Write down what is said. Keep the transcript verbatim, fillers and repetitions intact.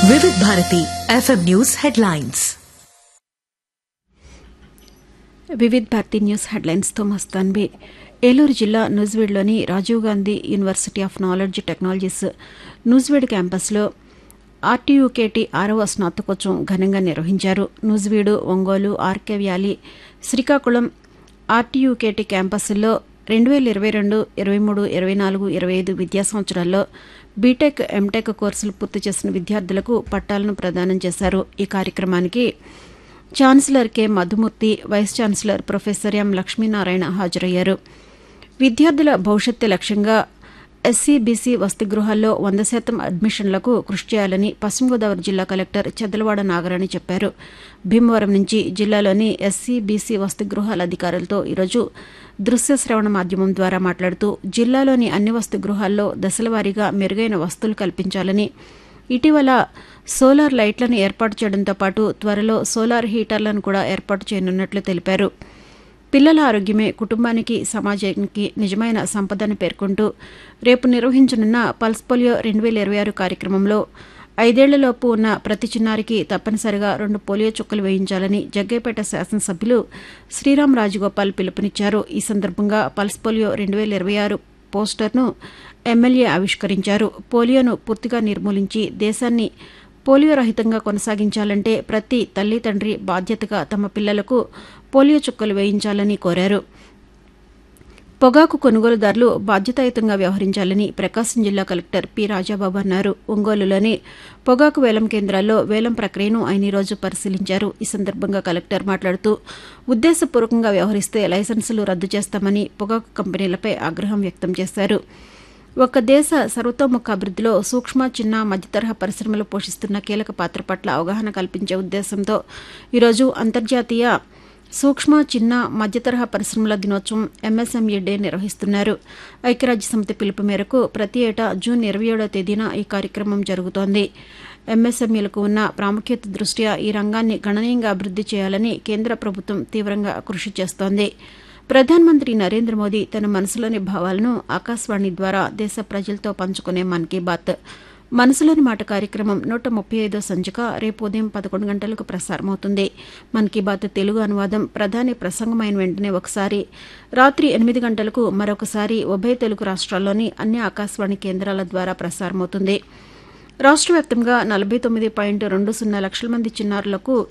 వివిధ Bharati FM news headlines. వివిధ Bharati news headlines తో మస్తాన్బి. ఏలూరు జిల్లా నూజివీడ్లోని Rajiv Gandhi university of knowledge technologies Nuzvid క్యాంపస్లో ఆర్టీయూకేటీ ఆరవ స్నాతకోత్సవం ఘనంగా నిర్వహించారు. నూజివీడు, ఒంగోలు, ఆర్కే వ్యాలీ, శ్రీకాకుళం ఆర్టీయూకేటీ క్యాంపస్ల్లో రెండు వేల ఇరవై రెండు ఇరవై మూడు ఇరవై నాలుగు ఇరవై ఐదు విద్యా సంవత్సరాల్లో బీటెక్, ఎంటెక్ కోర్సులు పూర్తి చేసిన విద్యార్థులకు పట్టాలను ప్రదానం చేశారు. ఈ కార్యక్రమానికి chancellor K Madhumurthy, vice chancellor professor ఎం లక్ష్మీనారాయణ హాజరయ్యారు. విద్యార్థుల భవిష్యత్తు లక్ష్యంగా ఎస్సీ, బీసీ వసతి గృహాల్లో వంద శాతం అడ్మిషన్లకు కృషి చేయాలని పశ్చిమ గోదావరి జిల్లా కలెక్టర్ చెదలవాడ నాగరాణి చెప్పారు. భీమవరం నుంచి జిల్లాలోని ఎస్సీ, బీసీ వసతి గృహాల అధికారులతో ఈరోజు దృశ్య శ్రవణ మాధ్యమం ద్వారా మాట్లాడుతూ జిల్లాలోని అన్ని వసతి గృహాల్లో దశలవారీగా మెరుగైన వసతులు కల్పించాలని, ఇటీవల సోలార్ లైట్లను ఏర్పాటు చేయడంతో పాటు త్వరలో సోలార్ హీటర్లను కూడా ఏర్పాటు చేయనున్నట్లు తెలిపారు. పిల్లల ఆరోగ్యమే కుటుంబానికి, సమాజానికి నిజమైన సంపదని పేర్కొంటూ రేపు నిర్వహించనున్న పల్స్ పోలియో రెండు వేల ఇరవై ఆరు కార్యక్రమంలో ఐదేళ్లలోపు ఉన్న ప్రతి చిన్నారికి తప్పనిసరిగా రెండు పోలియో చుక్కలు వేయించాలని జగ్గైపేట శాసనసభ్యులు శ్రీరామ్ రాజగోపాల్ పిలుపునిచ్చారు. ఈ సందర్భంగా పల్స్ పోలియో రెండు వేల ఇరవై ఆరు పోస్టర్ను ఎమ్మెల్యే ఆవిష్కరించారు. పోలియోను పూర్తిగా నిర్మూలించి దేశాన్ని పోలియో రహితంగా కొనసాగించాలంటే ప్రతి తల్లి, తండ్రి బాధ్యతగా తమ పిల్లలకు పోలియో చుక్కలు వేయించాలని కోరారు. పొగాకు కొనుగోలుదారులు బాధ్యతాయుతంగా వ్యవహరించాలని ప్రకాశం జిల్లా కలెక్టర్ పి రాజాబాబు అన్నారు. ఒంగోలులోని పొగాకు వేలం కేంద్రాల్లో వేలం ప్రక్రియను ఆయన ఈరోజు పరిశీలించారు. ఈ సందర్భంగా కలెక్టర్ మాట్లాడుతూ ఉద్దేశపూర్వకంగా వ్యవహరిస్తే లైసెన్సులు రద్దు చేస్తామని పొగాకు కంపెనీలపై ఆగ్రహం వ్యక్తం చేశారు. ఒక దేశ సర్వతోముఖ అభివృద్ధిలో సూక్ష్మ, చిన్న, మధ్యతరహా పరిశ్రమలు పోషిస్తున్న కీలక పాత్ర పట్ల అవగాహన కల్పించే ఉద్దేశంతో ఈరోజు అంతర్జాతీయ సూక్ష్మ, చిన్న, మధ్యతరహా పరిశ్రమల దినోత్సవం ఎంఎస్ఎంఈ డే నిర్వహిస్తున్నారు. ఐక్యరాజ్యసమితి పిలుపు మేరకు ప్రతి ఏటా జూన్ ఇరవై ఏడవ తేదీన ఈ కార్యక్రమం జరుగుతోంది. ఎంఎస్ఎంఈలకు ఉన్న ప్రాముఖ్యత దృష్ట్యా ఈ రంగాన్ని గణనీయంగా అభివృద్ది చేయాలని కేంద్ర ప్రభుత్వం తీవ్రంగా కృషి చేస్తోంది. ప్రధానమంత్రి నరేంద్ర మోదీ తన మనసులోని భావాలను ఆకాశవాణి ద్వారా దేశ ప్రజలతో పంచుకునే మన్ కీ బాత్ మనసులోని మాట కార్యక్రమం నూట ముప్పై ఐదో సంచిక రేపు ఉదయం పదకొండు గంటలకు ప్రసారమవుతుంది. మన్ కీ బాత్ తెలుగు అనువాదం ప్రధాని ప్రసంగమైన వెంటనే ఒకసారి, రాత్రి ఎనిమిది గంటలకు మరొకసారి ఉభయ తెలుగు రాష్ట్రాల్లోని అన్ని ఆకాశవాణి కేంద్రాల ద్వారా ప్రసారమవుతుంది. రాష్ట్ర వ్యాప్తంగా నలభై తొమ్మిది పాయింట్ రెండు సున్నా లక్షల మంది చిన్నారులకు